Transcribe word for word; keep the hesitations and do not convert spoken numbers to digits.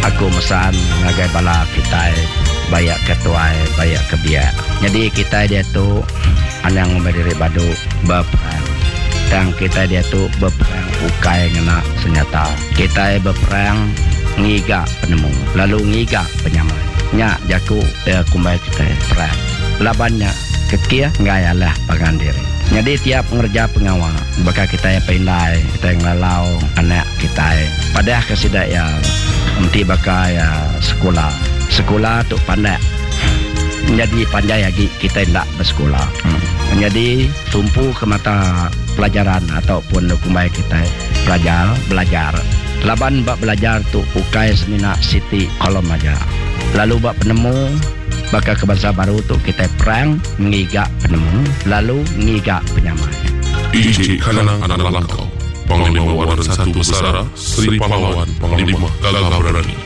aku mesan ngagai bala kita bayak ketua bayak kebiak. Jadi kita dia tu anang berdiri badu berperang. Dan kita dia tu berperang ukai ngena senjata. Kita berperang ngiga penemu, lalu ngiga penyamai. Nya jaku dia kumbai kita perang. Labannya kekia ngayalah pangan diri. Jadi tiap ngerja pengawal bakal kita yang pindai, kita yang lalau anak kita. Padahal kesidak ya mesti bakal ya sekolah. Sekolah tu pandai. Jadi pandai lagi kita tidak bersekolah. Hmm. Jadi tumpu ke mata pelajaran ataupun kumbai kita belajar, belajar. Laban bak belajar tu ukai semina siti kolom aja. Lalu bak penemu bakal ke bangsa baru tu kita perang ngigak penemu lalu ngigak penyamai. I J Kanang adalah kau Panglima Waran Satu Besara Sri Pahlawan Panglima